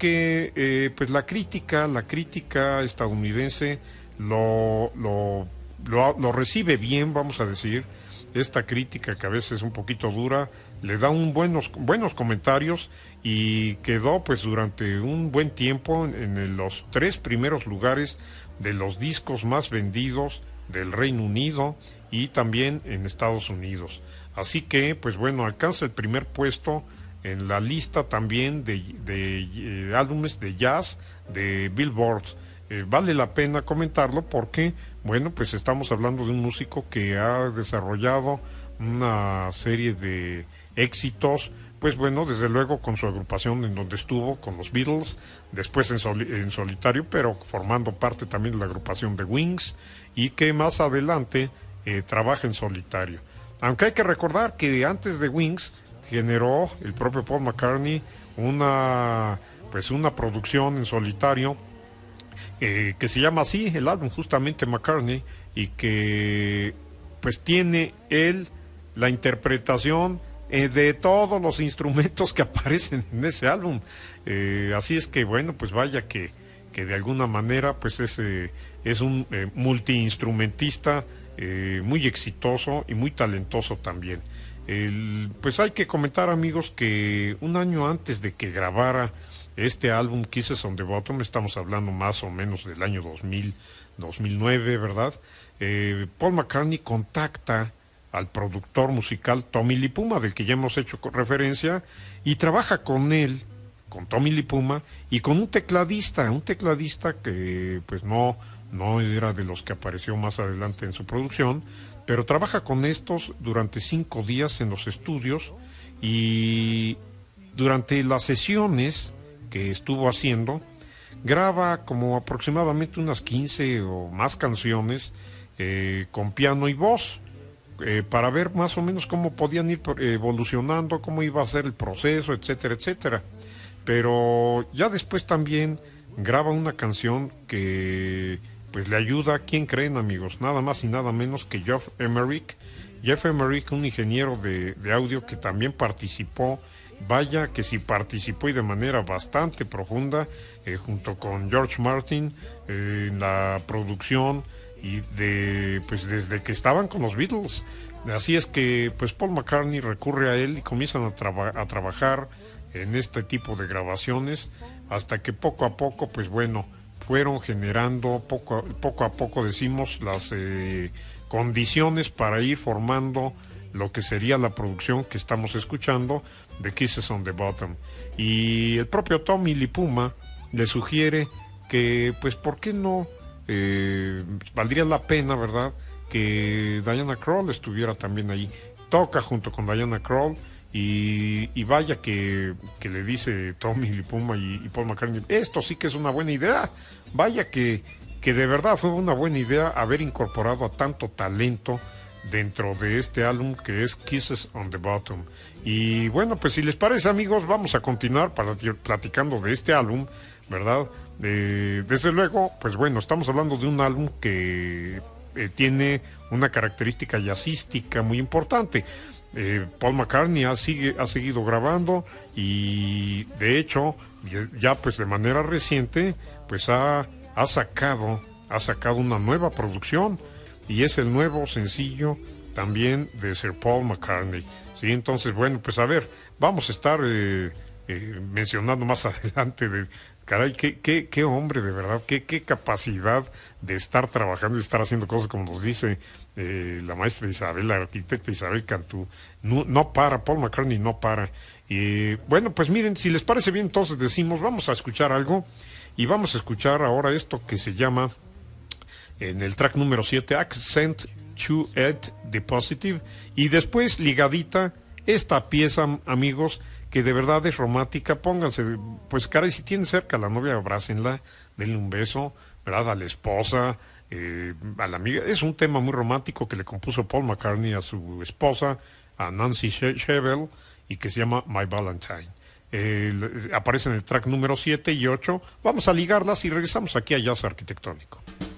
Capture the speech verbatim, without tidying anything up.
que eh, pues la crítica, la crítica estadounidense lo, lo, lo, lo recibe bien, vamos a decir. Esta crítica, que a veces es un poquito dura, le da un buenos, buenos comentarios, y quedó pues durante un buen tiempo en, en los tres primeros lugares de los discos más vendidos del Reino Unido y también en Estados Unidos. Así que, pues bueno, alcanza el primer puesto en la lista también de, de, de eh, álbumes de jazz de Billboard. Eh, vale la pena comentarlo porque, bueno, pues estamos hablando de un músico que ha desarrollado una serie de éxitos, pues bueno, desde luego con su agrupación en donde estuvo, con los Beatles, después en, soli en solitario, pero formando parte también de la agrupación de Wings, y que más adelante eh, trabaja en solitario. Aunque hay que recordar que antes de Wings generó el propio Paul McCartney una, pues una producción en solitario eh, que se llama así, el álbum justamente McCartney, y que pues tiene él la interpretación eh, de todos los instrumentos que aparecen en ese álbum. Eh, así es que bueno, pues vaya que, que de alguna manera pues es, eh, es un eh, multiinstrumentista eh, muy exitoso y muy talentoso también. El, pues hay que comentar, amigos, que un año antes de que grabara este álbum Kisses on the Bottom, estamos hablando más o menos del año dos mil, dos mil nueve, ¿verdad? Eh, Paul McCartney contacta al productor musical Tommy Lee Puma, del que ya hemos hecho referencia, y trabaja con él, con Tommy Lee Puma, y con un tecladista, un tecladista que pues no, no era de los que apareció más adelante en su producción, pero trabaja con estos durante cinco días en los estudios, y durante las sesiones que estuvo haciendo, graba como aproximadamente unas quince o más canciones eh, con piano y voz, eh, para ver más o menos cómo podían ir evolucionando, cómo iba a ser el proceso, etcétera, etcétera. Pero ya después también graba una canción que pues le ayuda, ¿quién creen, amigos? Nada más y nada menos que Geoff Emerick. Jeff Emerick, un ingeniero de, de audio que también participó, vaya que sí participó, y de manera bastante profunda, eh, junto con George Martin, eh, en la producción, y de pues desde que estaban con los Beatles. Así es que pues Paul McCartney recurre a él y comienzan a, traba a trabajar en este tipo de grabaciones, hasta que poco a poco, pues bueno, fueron generando poco a poco, a poco decimos, las eh, condiciones para ir formando lo que sería la producción que estamos escuchando de Kisses on the Bottom. Y el propio Tommy Lee Puma le sugiere que, pues, ¿por qué no? Eh, valdría la pena, ¿verdad?, que Diana Krall estuviera también ahí. Toca junto con Diana Krall, y, y vaya que, que le dice Tommy Lee Puma y, y Paul McCartney, esto sí que es una buena idea. Vaya que, que de verdad fue una buena idea haber incorporado a tanto talento dentro de este álbum que es Kisses on the Bottom. Y bueno, pues si les parece, amigos, vamos a continuar platicando de este álbum, ¿verdad? Eh, desde luego, pues bueno, estamos hablando de un álbum que eh, tiene una característica jazzística muy importante. Eh, Paul McCartney ha, sigue, ha seguido grabando, y de hecho ya pues de manera reciente pues ha, ha sacado ha sacado una nueva producción, y es el nuevo sencillo también de Sir Paul McCartney. Sí, entonces bueno, pues a ver, vamos a estar eh, eh, mencionando más adelante de, caray, qué, qué, qué hombre, de verdad, qué, qué capacidad de estar trabajando y estar haciendo cosas, como nos dice eh, la maestra Isabel, la arquitecta Isabel Cantú. No, no para, Paul McCartney no para. Y bueno, pues miren, si les parece bien, entonces decimos, vamos a escuchar algo, y vamos a escuchar ahora esto que se llama, en el track número siete, Accent to Ed the Positive, y después ligadita esta pieza, amigos, que de verdad es romántica. Pónganse, pues caray, si tienen cerca a la novia, abrácenla, denle un beso, ¿verdad?, a la esposa, eh, a la amiga. Es un tema muy romántico que le compuso Paul McCartney a su esposa, a Nancy Shevell, y que se llama My Valentine. Eh, aparece en el track número siete y ocho. Vamos a ligarlas y regresamos aquí a Jazz Arquitectónico.